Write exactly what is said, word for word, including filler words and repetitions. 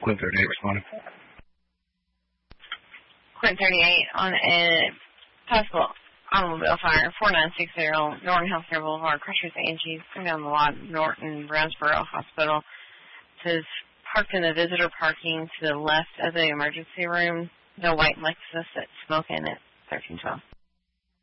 Quint thirty-eight responding. Quint thirty-eight on a possible automobile fire, four nine six zero Norton Healthcare Boulevard, Crushers Angie's, coming down the lot, Norton Brownsboro Hospital. It says parked in the visitor parking to the left of the emergency room. No white Lexus that's smoking at thirteen twelve.